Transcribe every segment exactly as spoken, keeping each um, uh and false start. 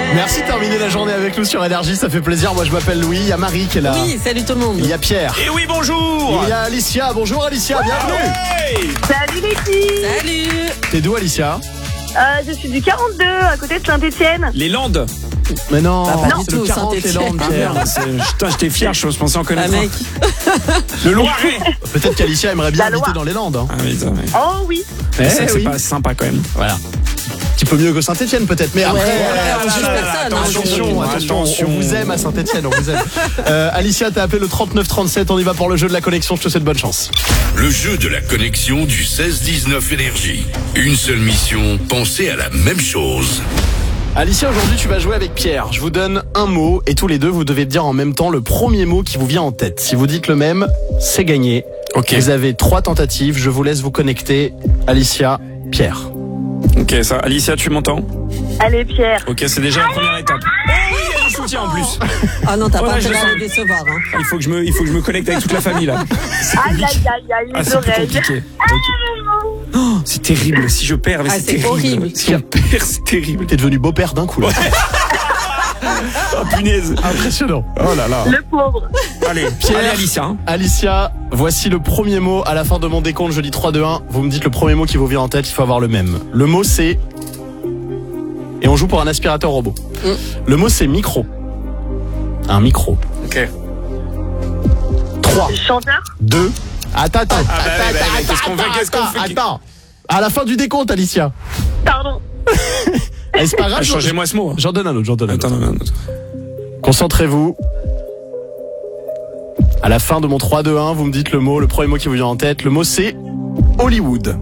Merci de terminer la journée avec nous sur Énergie, ça fait plaisir. Moi je m'appelle Louis, il y a Marie qui est là. Oui, salut tout le monde. Il y a Pierre. Et oui, bonjour. Il y a Alicia. Bonjour Alicia, bienvenue. Hey. Salut les filles. Salut. T'es d'où Alicia? euh, Je suis du quarante-deux, à côté de Saint-Etienne. Les Landes. Mais non, Bah, pas du c'est le tout, quarante les Saint-Étienne. Landes, Ah, Pierre. merde, c'est- Putain, j'étais fier, je pensais en Ah connaître mec. un. Le Loiret. Peut-être qu'Alicia aimerait bien La habiter Loire. dans les Landes. Hein. Ah, mais, ça, mais... Oh oui. Eh c'est, c'est oui. pas sympa quand même. Voilà. Un petit peu mieux que Saint-Etienne peut-être, mais après, Ouais, euh, on juge là, là, personne, là, hein, attention, aujourd'hui. attention, attention. on vous aime à Saint-Etienne, on vous aime. Euh, Alicia, t'as appelé le trente-neuf trente-sept, on y va pour le jeu de la connexion, je te souhaite bonne chance. Le jeu de la connexion du seize dix-neuf Énergie. Une seule mission, penser à la même chose. Alicia, aujourd'hui tu vas jouer avec Pierre. Je vous donne un mot et tous les deux vous devez dire en même temps le premier mot qui vous vient en tête. Si vous dites le même, c'est gagné. Ok. Vous avez trois tentatives, je vous laisse vous connecter. Alicia, Pierre. Ok, ça. Alicia, tu m'entends? Allez Pierre. Ok, c'est déjà la première étape. Oh oui, il y a du soutien en plus. Ah non, t'as Oh pas là, je intérêt à sens. les décevoir. Hein. Il faut que je me, il faut que je me connecte avec toute la famille là. Aïe aïe aïe aïe, Ah, les c'est plus oreilles. compliqué. Oh, c'est terrible. Si je perds, mais Ah, c'est, c'est terrible. horrible. Si on perd, c'est terrible. T'es devenu beau-père d'un coup là. Oh punaise. Impressionnant. Oh là là. Le pauvre. Allez, Pierre. allez Alicia. Hein. Alicia, voici le premier mot. À la fin de mon décompte, je dis trois, deux, un. Vous me dites le premier mot qui vous vient en tête, il faut avoir le même. Le mot c'est... Et on joue pour un aspirateur robot. Mm. Le mot c'est micro. Un micro. Ok. trois, Chanteur. deux... Attends, attends, Ah bah, attends, bah, bah, attends, qu'est-ce qu'on fait, attends, qu'est-ce qu'on attends, fait attends. À la fin du décompte, Alicia. Pardon. Eh, c'est pas grave, Ah, changez-moi ce mot. hein. j'en donne un autre, j'en donne un Attends, autre. non, non, non. Concentrez-vous. À la fin de mon trois, deux, un, vous me dites le mot, le premier mot qui vous vient en tête. Le mot c'est Hollywood.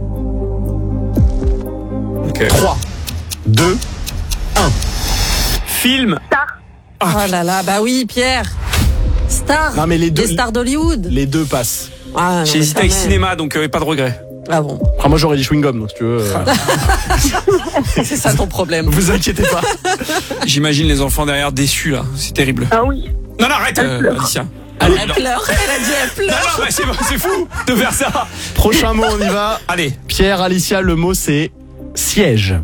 Ok. trois, deux, un. Film. Star. Oh là là, bah oui, Pierre. Star. Non, mais les deux- stars d'Hollywood. Les deux passent. Ah, non, J'ai mais hésité quand avec même. cinéma, donc euh, pas de regret. Ah bon, Après, moi j'aurais dit chewing-gum, donc si tu veux. euh, c'est ça ton problème. vous inquiétez pas. J'imagine les enfants derrière déçus là. C'est terrible. Ah oui. Non, non, arrête, euh, Alicia. Allez, Elle pleure, elle a dit elle Non, pleure. non, mais c'est, c'est fou de faire ça. prochain mot, on y va. Allez. Pierre, Alicia, le mot c'est siège.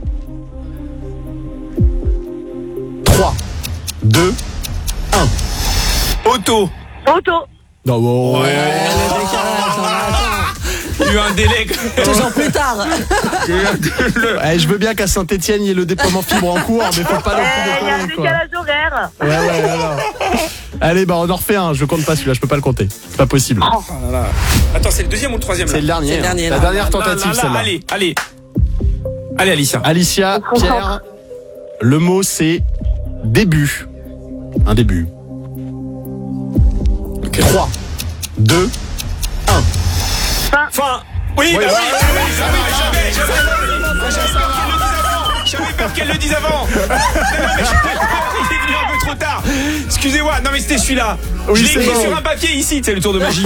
trois, deux, un. Auto. Auto. Non, bon, Ouais. Le décalage, non, Il y a eu un délai. attends. Toujours plus tard. Eh, je veux bien qu'à Saint-Etienne, il y ait le déploiement fibre en cours, mais faut pas non Eh, plus il y a un déconner, quoi. décalage horaire. Ouais, ouais, ouais, ouais. Allez, bah on en refait un. Je compte pas celui-là, je peux pas le compter. C'est pas possible. Oh là là. Attends, c'est le deuxième ou le troisième là? C'est le dernier. C'est le hein. dernier, La là. dernière Là, tentative, là, là, celle-là. Allez, allez. Allez, Alicia. Alicia, On se concentre. Pierre, le mot c'est début. Un début. trois, deux, un. Fin. Oui, Oui, bah oui, oui, oui, oui, j'avais, j'avais, j'avais, j'avais peur qu'elle le dise avant. J'avais peur qu'elle le dise avant. Non, mais il est venu un peu trop tard. Excusez-moi, non mais c'était celui-là. Oui, Je l'ai c'est écrit bon. sur un papier ici, c'est le tour de magie.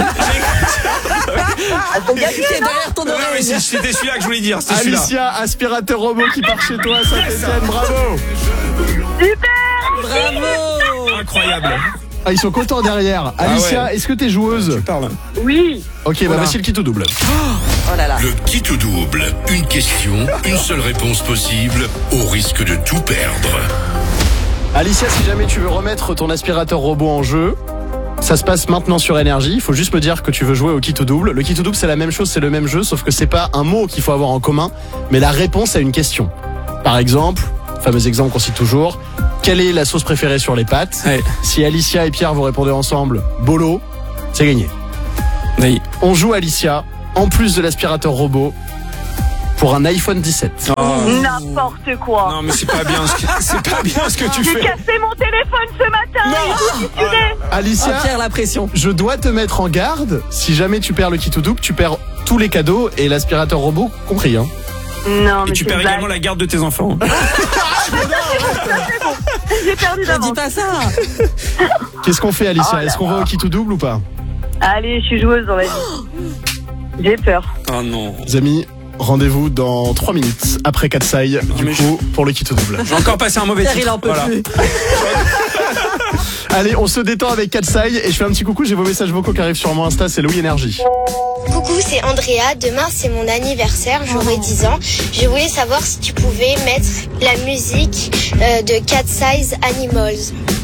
Qui est derrière ton Non, non, mais oreille. c'est- c'était celui-là que je voulais dire. C'était celui-là. Alicia, aspirateur robot qui part chez toi à Saint-Etienne, bravo. Super. Bravo. Incroyable. Ah, ils sont contents derrière. Alicia, ouais. est-ce que t'es joueuse? Parle. Oui. Ok, bah Voilà. voici le kit au double. Oh là là. Le qui tout double. Une question, une seule réponse possible, au risque de tout perdre. Alicia, si jamais tu veux remettre ton aspirateur robot en jeu, ça se passe maintenant sur Énergie. Il faut juste me dire que tu veux jouer au kit au double. Le kit au double, c'est la même chose, c'est le même jeu, sauf que c'est pas un mot qu'il faut avoir en commun, mais la réponse à une question. Par exemple, fameux exemple qu'on cite toujours, quelle est la sauce préférée sur les pâtes? Ouais. Si Alicia et Pierre vous répondez ensemble, bolo, c'est gagné. Oui. On joue Alicia, en plus de l'aspirateur robot, pour un iPhone dix-sept. Oh. N'importe quoi. Non mais c'est pas bien ce que, c'est pas bien ce que tu J'ai fais. cassé mon téléphone ce matin. Non. Il est fissuré. Ah, Alicia, Pierre, la pression. je dois te mettre en garde. Si jamais tu perds le kit au double, tu perds tous les cadeaux et l'aspirateur robot compris. Hein. Non, mais Et tu c'est perds une blague. également la garde de tes enfants. J'ai perdu Ne dis d'avance. pas ça. Qu'est-ce qu'on fait, Alicia? Oh là Est-ce qu'on va au kit au double ou pas? Allez, je suis joueuse, on va dire. J'ai peur. Oh non. Les amis, rendez-vous dans trois minutes après Katsai, du mais coup, pour le kit au double. J'ai encore passé un mauvais Pierre, titre. il en peut Voilà. plus. Allez, on se détend avec Katsai et je fais un petit coucou, j'ai vos messages vocaux qui arrivent sur mon Insta, c'est Louis Énergie. Coucou, c'est Andrea. Demain, c'est mon anniversaire. J'aurai dix ans. Je voulais savoir si tu pouvais mettre la musique euh, de Cat Size Animals.